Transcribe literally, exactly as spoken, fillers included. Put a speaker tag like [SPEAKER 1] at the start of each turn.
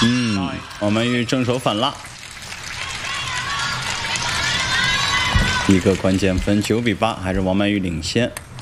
[SPEAKER 1] 嗯，王曼玉正手反辣，一个关键分九比八，还是王曼玉领先。